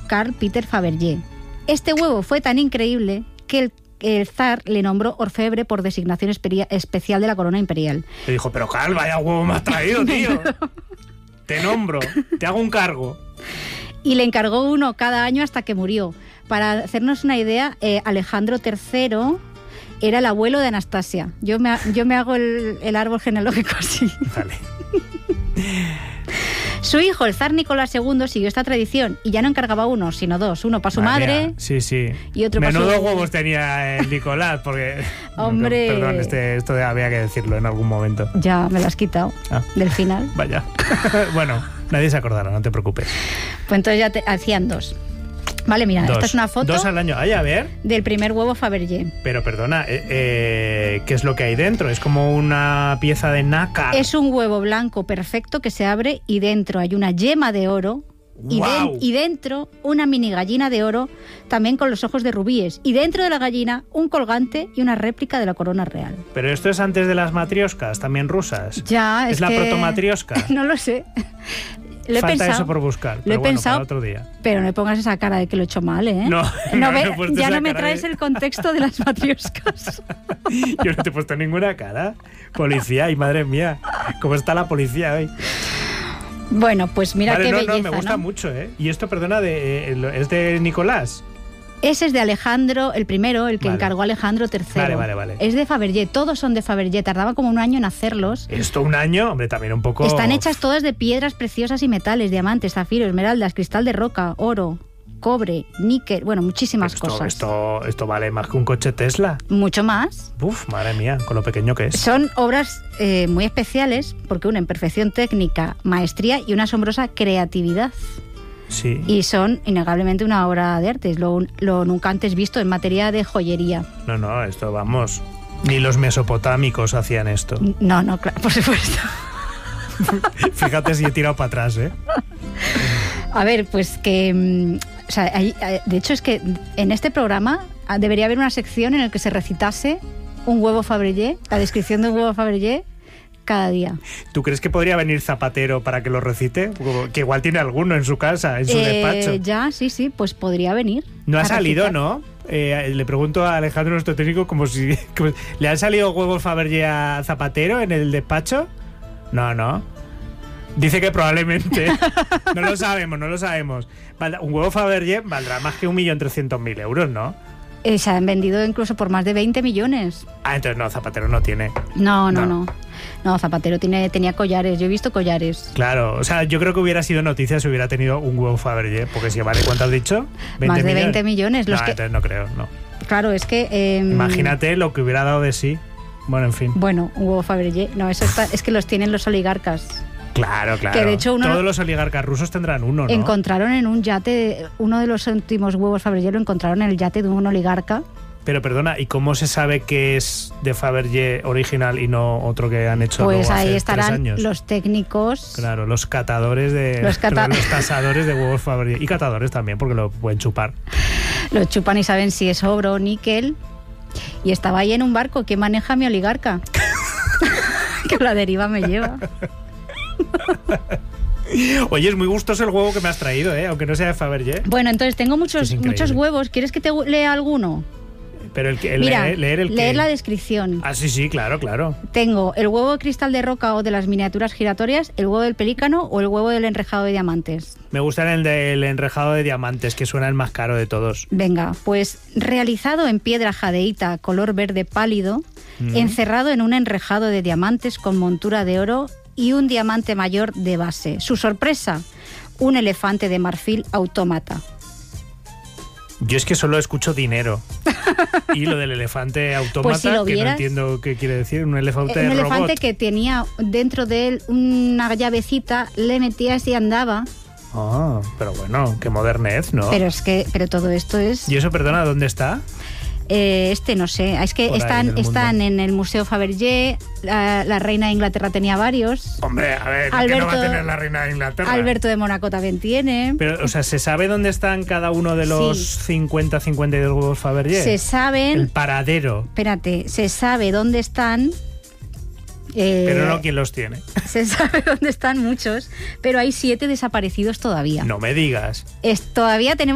Karl Peter Fabergé. Este huevo fue tan increíble que el zar le nombró orfebre por designación especial de la corona imperial. Le dijo, pero Karl, vaya huevo me has traído, tío. Te nombro, te hago un cargo. Y le encargó uno cada año hasta que murió. Para hacernos una idea, Alejandro III era el abuelo de Anastasia. Yo me hago el árbol genealógico así. Vale. Su hijo, el zar Nicolás II, siguió esta tradición y ya no encargaba uno, sino dos. Uno para su madre. Sí, sí. Y otro para su... Menudo huevos tenía el Nicolás, porque... Hombre... Perdón, esto había que decirlo en algún momento. Ya, me lo has quitado. Del final. Vaya. Bueno, nadie se acordará, no te preocupes. Pues entonces ya hacían dos. Vale, mira, esta es una foto... 2 al año. Ay, a ver. Del primer huevo Fabergé. Pero perdona, ¿qué es lo que hay dentro? ¿Es como una pieza de nácar? Es un huevo blanco perfecto que se abre y dentro hay una yema de oro. ¡Guau! Y dentro una mini gallina de oro, también con los ojos de rubíes. Y dentro de la gallina un colgante y una réplica de la corona real. Pero esto es antes de las matrioscas, también rusas. Ya, ¿Es la protomatriosca? No lo sé. Lo he Falta pensado, eso por buscar. Lo he pensado, para otro día. Pero no me pongas esa cara de que lo he hecho mal, ¿eh? No Ya no me traes el contexto de las matrioscas. Yo no te he puesto ninguna cara. Policía, y madre mía, ¿cómo está la policía hoy? Bueno, pues mira, vale, qué belleza, me gusta mucho, ¿eh? Y esto, perdona, ¿es de Nicolás? Ese es de Alejandro, el primero, el que encargó Alejandro III. Vale. Es de Fabergé, todos son de Fabergé. Tardaba como un año en hacerlos. ¿Esto un año? Hombre, también un poco... Están hechas todas de piedras preciosas y metales, diamantes, zafiros, esmeraldas, cristal de roca, oro, cobre, níquel, bueno, muchísimas cosas. Esto vale más que un coche Tesla. Mucho más. Uf, madre mía, con lo pequeño que es. Son obras muy especiales porque unen perfección técnica, maestría y una asombrosa creatividad. Sí. Y son innegablemente una obra de arte, es lo nunca antes visto en materia de joyería. No, esto vamos, ni los mesopotámicos hacían esto. No, claro, por supuesto. Fíjate si he tirado para atrás, ¿eh? A ver, pues que... O sea, de hecho es que en este programa debería haber una sección en la que se recitase un huevo Fabergé, la descripción de un huevo Fabergé, cada día. ¿Tú crees que podría venir Zapatero para que lo recite? Que igual tiene alguno en su casa, en su despacho. Ya, sí, pues podría venir. No ha salido, ¿no? Le pregunto a Alejandro, nuestro técnico, como si ¿le han salido huevos Fabergé a Zapatero en el despacho? No. Dice que probablemente. No lo sabemos. Un huevo Fabergé valdrá más que 1.300.000 euros, ¿no? Se han vendido incluso por más de 20 millones. Entonces no, Zapatero no tiene. No, Zapatero tenía collares. Yo he visto collares. Claro, o sea, yo creo que hubiera sido noticia si hubiera tenido un huevo Fabergé, porque si vale, ¿cuánto has dicho? ¿20 más de 20 millones. Entonces no creo, no. Claro, es que... Imagínate lo que hubiera dado de sí. Bueno, en fin. Bueno, un huevo Fabergé. No, es que los tienen los oligarcas. Claro. Que de hecho todos los oligarcas rusos tendrán uno, ¿no? Encontraron en un yate, uno de los últimos huevos Fabergé lo encontraron en el yate de un oligarca. Pero perdona, ¿y cómo se sabe que es de Fabergé original y no otro que han hecho pues hace ahí estarán 3 años? Los técnicos. Claro, los catadores los tasadores de huevos Fabergé. Y catadores también, porque lo pueden chupar. Lo chupan y saben si es oro o níquel. Y estaba ahí en un barco. ¿Quién maneja a mi oligarca? Que la deriva me lleva. Oye, es muy gustoso el huevo que me has traído, aunque no sea de Fabergé. Bueno, entonces tengo muchos huevos. ¿Quieres que te lea alguno? Pero leer la descripción. Sí, claro. Tengo el huevo de cristal de roca o de las miniaturas giratorias, el huevo del pelícano o el huevo del enrejado de diamantes. Me gusta el del enrejado de diamantes, que suena el más caro de todos. Venga, pues realizado en piedra jadeíta color verde pálido, encerrado en un enrejado de diamantes con montura de oro y un diamante mayor de base. Su sorpresa, un elefante de marfil autómata. Yo es que solo escucho dinero. Y lo del elefante autómata, pues si lo que vieras, no entiendo qué quiere decir, un elefante robot. Un elefante que tenía dentro de él una llavecita, le metías y andaba. Pero bueno, qué modernez, ¿no? Pero todo esto es... ¿Y eso, perdona, dónde está? No sé, es que están en el Museo Fabergé. La reina de Inglaterra tenía varios. Hombre, a ver, ¿qué no va a tener la reina de Inglaterra? Alberto de Mónaco también tiene. Pero, o sea, ¿se sabe dónde están cada uno de los 52 huevos Fabergé? Se saben... El paradero. Espérate, se sabe dónde están... pero no quién los tiene. Se sabe dónde están muchos, pero hay 7 desaparecidos todavía. No me digas. Todavía tenemos